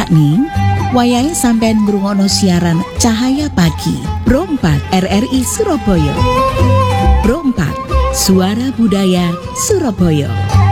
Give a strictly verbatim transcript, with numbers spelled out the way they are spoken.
Sakning wayahe sampean ngrungokno siaran Cahaya Pagi Pro empat R R I Surabaya. Pro empat Suara Budaya Surabaya.